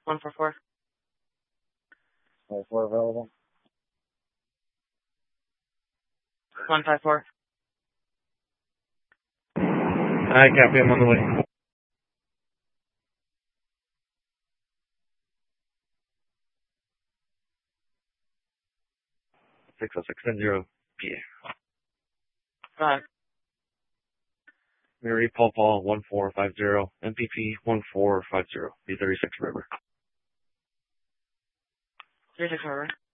144. 4 available. 154. I copy. I'm on the way. 60610 PA. Go ahead. Mary Paul 1450 MPP 1450 B36 River. 36 River.